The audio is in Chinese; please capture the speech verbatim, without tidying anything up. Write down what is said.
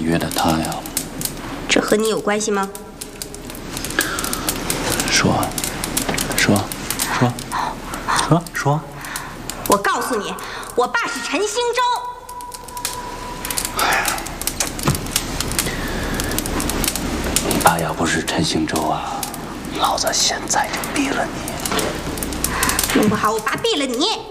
约的他呀。 这和你有关系吗？ 说，说，说，说说。 我告诉你，我爸是陈兴洲。 哎呀，你爸要不是陈兴洲啊，老子现在就毙了你。 弄不好我爸毙了你。